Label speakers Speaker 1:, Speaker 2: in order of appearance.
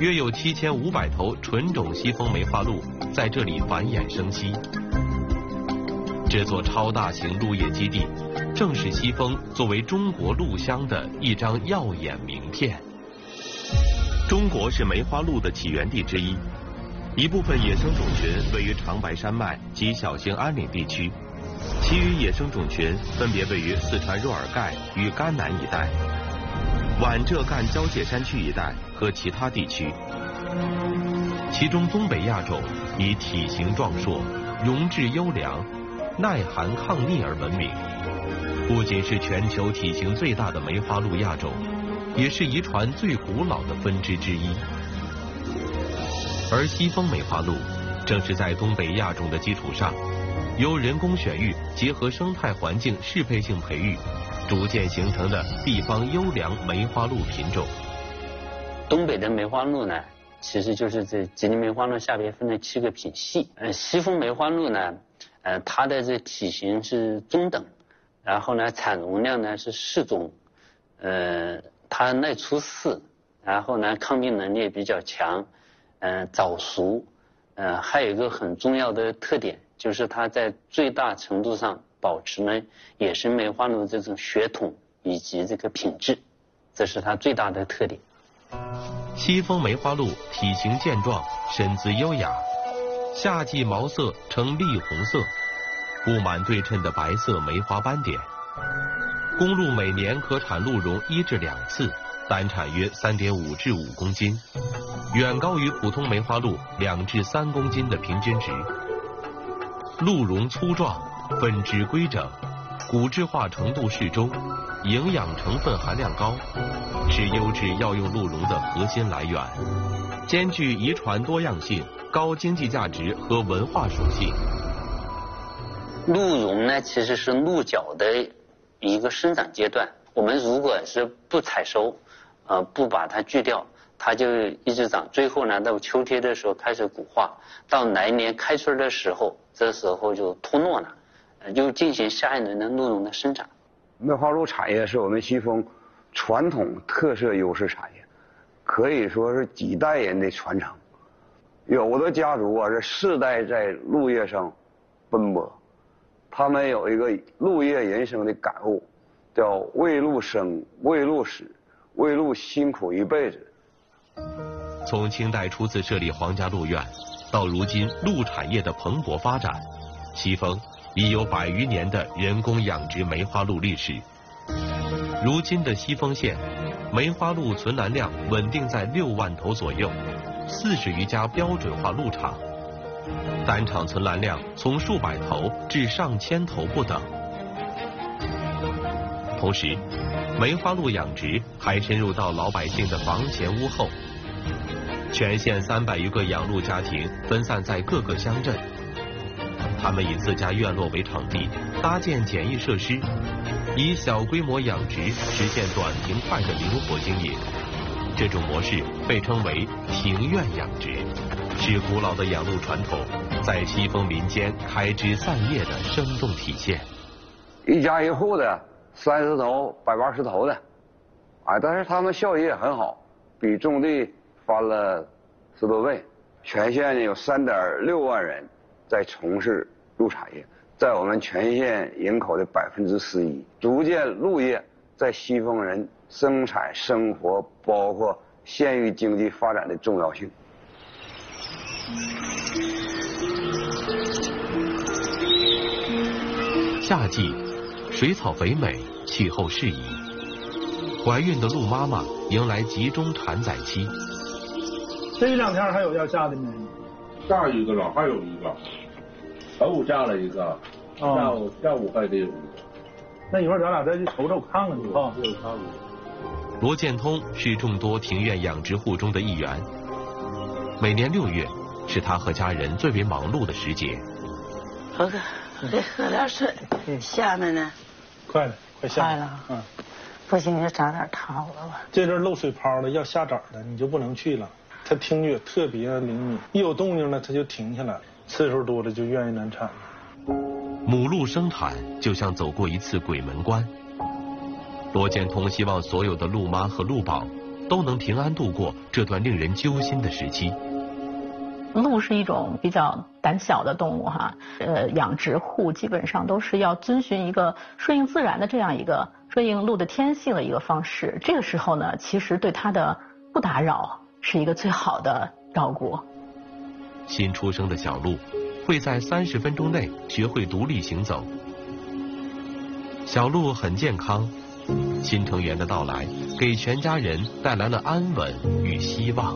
Speaker 1: 约有7500头纯种西风梅花鹿在这里繁衍生息。这座超大型鹿业基地，正是西丰作为中国鹿乡的一张耀眼名片。中国是梅花鹿的起源地之一，一部分野生种群位于长白山脉及小兴安岭地区，其余野生种群分别位于四川若尔盖与甘南一带、皖浙赣交界山区一带和其他地区。其中东北亚种以体型壮硕、容质优良、耐寒抗逆而闻名，不仅是全球体型最大的梅花鹿亚种，也是遗传最古老的分支之一。而西丰梅花鹿正是在东北亚种的基础上，由人工选育结合生态环境适配性培育，逐渐形成的地方优良梅花鹿品种。
Speaker 2: 东北的梅花鹿呢，其实就是这吉林梅花鹿下边分了7个品系。西丰梅花鹿呢，它的这体型是中等，然后呢产容量呢是适中，它耐出饲，然后呢抗病能力比较强，早熟，还有一个很重要的特点，就是它在最大程度上保持了野生梅花鹿这种血统以及这个品质，这是它最大的特点。
Speaker 1: 西丰梅花鹿体型健壮，身姿优雅，夏季毛色呈栗红色，布满对称的白色梅花斑点。公鹿每年可产鹿茸1至2次，单产约3.5至5公斤，远高于普通梅花鹿2至3公斤的平均值。鹿茸粗壮，分支规整，骨质化程度适中，营养成分含量高，是优质药用鹿茸的核心来源，兼具遗传多样性、高经济价值和文化属性。
Speaker 2: 鹿茸呢，其实是鹿角的一个生长阶段，我们如果是不采收，不把它锯掉，它就一直长，最后呢到秋天的时候开始骨化，到来年开春的时候，这时候就脱落了，就进行下一轮的鹿茸的生长。
Speaker 3: 梅花鹿产业是我们西丰传统特色优势产业，可以说是几代人的传承。有的家族啊是4代在鹿业上奔波，他们有一个鹿业人生的感悟，叫为鹿生，为鹿死，为鹿辛苦一辈子。
Speaker 1: 从清代初次设立皇家鹿院，到如今鹿产业的蓬勃发展，西丰已有100余年的人工养殖梅花鹿历史。如今的西丰县，梅花鹿存栏量稳定在6万头左右，40余家标准化鹿场，单场存栏量从数百头至上千头不等。同时，梅花鹿养殖还深入到老百姓的房前屋后。全县300余个养鹿家庭分散在各个乡镇，他们以自家院落为场地，搭建简易设施，以小规模养殖实现短平快的灵活经营。这种模式被称为庭院养殖，是古老的养鹿传统在西丰民间开枝散叶的生动体现。
Speaker 3: 一家一户的30头、180头的，但是他们效益也很好，比种地翻了10多倍。全县呢有3.6万人在从事鹿产业，在我们全县人口的11%，逐渐鹿业在西丰人生产生活包括县域经济发展的重要性。
Speaker 1: 夏季水草肥美，气候适宜，怀孕的鹿妈妈迎来集中产崽期。
Speaker 4: 这1、2天还有要嫁的没？
Speaker 5: 嫁一个了，还有一个，上午嫁了一个，下午还得有一个。
Speaker 4: 那一会儿咱俩再去瞅瞅看看去啊。
Speaker 1: 罗建通是众多庭院养殖户中的一员，每年6月是他和家人最为忙碌的时节。
Speaker 6: 喝点水，下面呢？
Speaker 4: 快了，快下
Speaker 6: 快了。不行就找点桃子吧。
Speaker 4: 这阵漏水泡的要下崽的，你就不能去了。它听觉特别灵敏，一有动静了它就停下来，次数多了就愿意难产。
Speaker 1: 母鹿生产就像走过一次鬼门关。罗建通希望所有的鹿妈和鹿宝都能平安度过这段令人揪心的时期。
Speaker 7: 鹿是一种比较胆小的动物哈，养殖户基本上都是要遵循一个顺应自然的这样一个顺应鹿的天性的一个方式。这个时候呢，其实对它的不打扰是一个最好的照顾。
Speaker 1: 新出生的小鹿会在30分钟内学会独立行走。小鹿很健康，新成员的到来给全家人带来了安稳与希望。